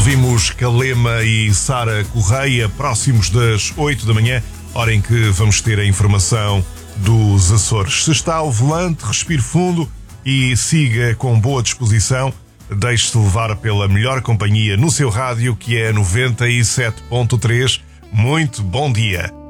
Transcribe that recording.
Ouvimos Calema e Sara Correia, próximos das 8 da manhã, hora em que vamos ter a informação dos Açores. Se está ao volante, respire fundo e siga com boa disposição. Deixe-se levar pela melhor companhia no seu rádio, que é 97.3. Muito bom dia.